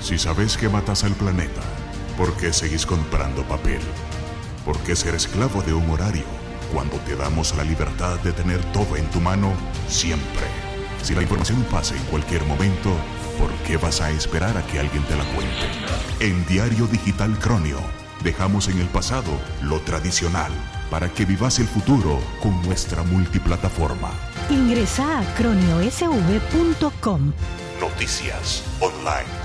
Si sabes que matas al planeta, ¿por qué seguís comprando papel? ¿Por qué ser esclavo de un horario cuando te damos la libertad de tener todo en tu mano siempre? Si la información pasa en cualquier momento, ¿por qué vas a esperar a que alguien te la cuente? En Diario Digital Cronio, dejamos en el pasado lo tradicional para que vivas el futuro con nuestra multiplataforma. Ingresa a croniosv.com. Noticias online.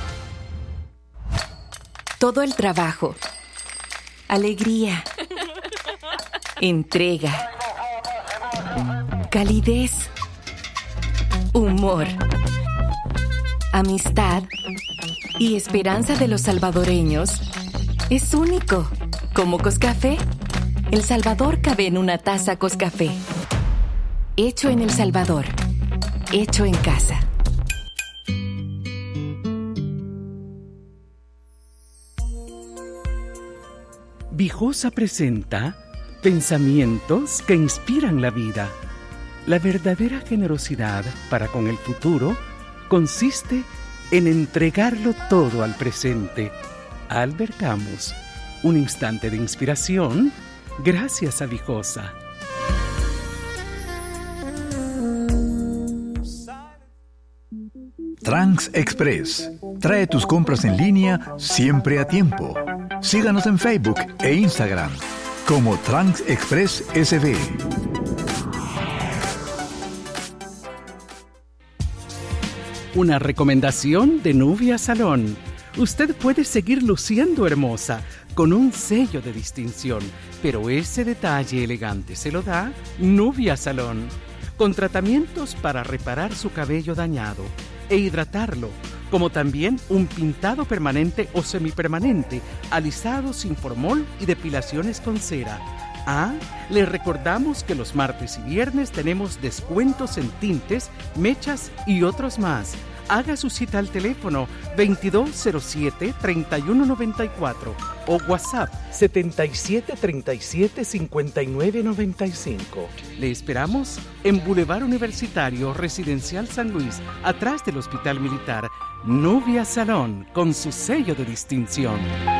Todo el trabajo, alegría, entrega, calidez, humor, amistad y esperanza de los salvadoreños es único. Como Coscafé, El Salvador cabe en una taza Coscafé. Hecho en El Salvador, hecho en casa. Vijosa presenta pensamientos que inspiran la vida. La verdadera generosidad para con el futuro consiste en entregarlo todo al presente. Albert Camus, un instante de inspiración gracias a Vijosa. Trans Express. Trae tus compras en línea siempre a tiempo. Síganos en Facebook e Instagram como Trans Express SB. Una recomendación de Nubia Salón. Usted puede seguir luciendo hermosa con un sello de distinción, pero ese detalle elegante se lo da Nubia Salón, con tratamientos para reparar su cabello dañado e hidratarlo, como también un pintado permanente o semipermanente, alisado sin formol y depilaciones con cera. Les recordamos que los martes y viernes tenemos descuentos en tintes, mechas y otros más. Haga su cita al teléfono 2207-3194 o WhatsApp 7737-5995. Le esperamos en Boulevard Universitario Residencial San Luis, atrás del Hospital Militar. Nubia Salón, con su sello de distinción.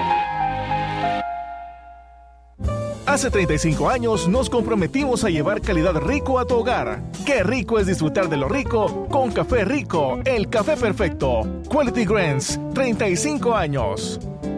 Hace 35 años nos comprometimos a llevar calidad rico a tu hogar. Qué rico es disfrutar de lo rico con Café Rico, el café perfecto. Quality Grains, 35 años.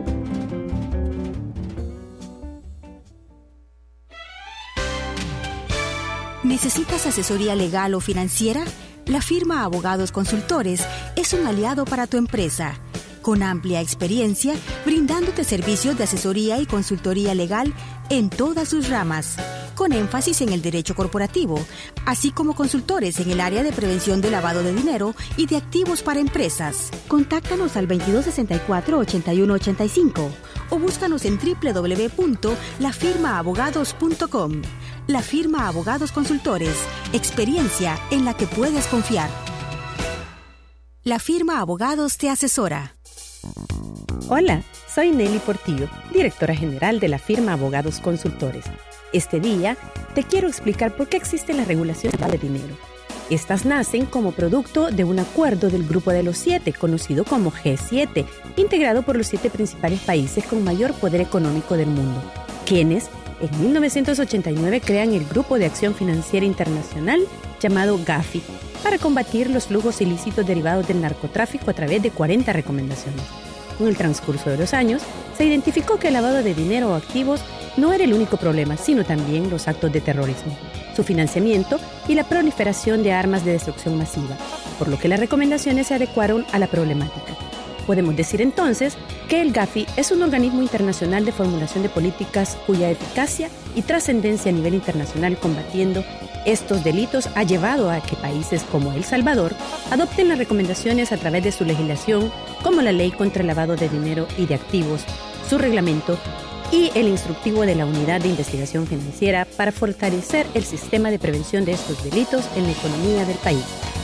¿Necesitas asesoría legal o financiera? La firma Abogados Consultores es un aliado para tu empresa. Con amplia experiencia, brindándote servicios de asesoría y consultoría legal en todas sus ramas, con énfasis en el derecho corporativo, así como consultores en el área de prevención de lavado de dinero y de activos para empresas. Contáctanos al 2264-8185 o búscanos en www.lafirmaabogados.com. La firma Abogados Consultores, experiencia en la que puedes confiar. La firma Abogados te asesora. Hola, soy Nelly Portillo, directora general de la firma Abogados Consultores. Este día te quiero explicar por qué existen las regulaciones de dinero. Estas nacen como producto de un acuerdo del Grupo de los 7, conocido como G7, integrado por los 7 principales países con mayor poder económico del mundo, quienes en 1989 crean el Grupo de Acción Financiera Internacional llamado GAFI para combatir los flujos ilícitos derivados del narcotráfico a través de 40 recomendaciones. Con el transcurso de los años, se identificó que el lavado de dinero o activos no era el único problema, sino también los actos de terrorismo, su financiamiento y la proliferación de armas de destrucción masiva, por lo que las recomendaciones se adecuaron a la problemática. Podemos decir entonces que el GAFI es un organismo internacional de formulación de políticas cuya eficacia y trascendencia a nivel internacional combatiendo estos delitos ha llevado a que países como El Salvador adopten las recomendaciones a través de su legislación, como la Ley contra el Lavado de Dinero y de Activos, su reglamento y el instructivo de la Unidad de Investigación Financiera para fortalecer el sistema de prevención de estos delitos en la economía del país.